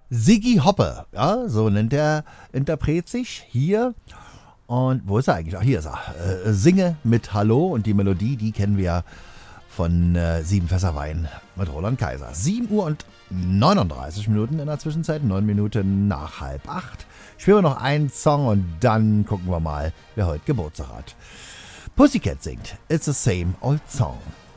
Ziggy Hopper, ja, so nennt der Interpret sich hier. Und wo ist er eigentlich? Ach, hier ist er. Singe mit Hallo und die Melodie, die kennen wir ja von 7 Fässer Wein mit Roland Kaiser. 7 Uhr und 39 Minuten in der Zwischenzeit, 9 Minuten nach 7:30. Spielen wir noch einen Song und dann gucken wir mal, wer heute Geburtstag hat. Pussycat singt It's the Same Old Song.